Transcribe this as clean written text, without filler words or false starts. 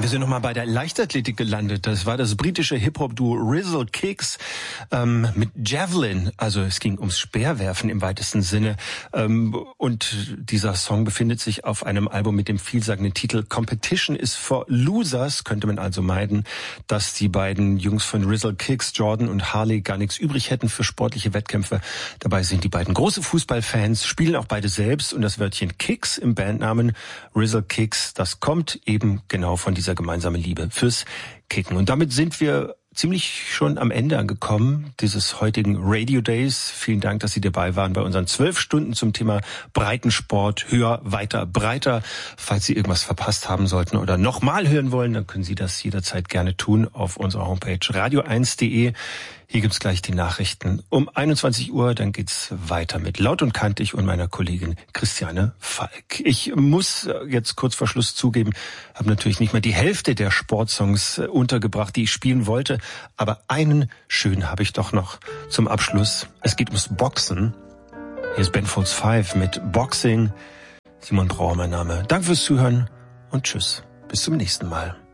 Wir sind nochmal bei der Leichtathletik gelandet. Das war das britische Hip-Hop-Duo Rizzle Kicks mit Javelin. Also es ging ums Speerwerfen im weitesten Sinne. Und dieser Song befindet sich auf einem Album mit dem vielsagenden Titel Competition is for Losers. Könnte man also meiden, dass die beiden Jungs von Rizzle Kicks, Jordan und Harley, gar nichts übrig hätten für sportliche Wettkämpfe. Dabei sind die beiden große Fußballfans, spielen auch beide selbst. Und das Wörtchen Kicks im Bandnamen Rizzle Kicks, das kommt eben genau von dieser gemeinsame Liebe fürs Kicken. Und damit sind wir ziemlich schon am Ende angekommen dieses heutigen Radio Days. Vielen Dank, dass Sie dabei waren bei unseren 12 Stunden zum Thema Breitensport. Höher, weiter, breiter. Falls Sie irgendwas verpasst haben sollten oder nochmal hören wollen, dann können Sie das jederzeit gerne tun auf unserer Homepage radio1.de. Hier gibt's gleich die Nachrichten um 21 Uhr. Dann geht's weiter mit Laut und Kantig und meiner Kollegin Christiane Falk. Ich muss jetzt kurz vor Schluss zugeben, habe natürlich nicht mal die Hälfte der Sportsongs untergebracht, die ich spielen wollte. Aber einen schönen habe ich doch noch zum Abschluss. Es geht ums Boxen. Hier ist Ben Folds 5 mit Boxing. Simon Brauer mein Name. Danke fürs Zuhören und tschüss. Bis zum nächsten Mal.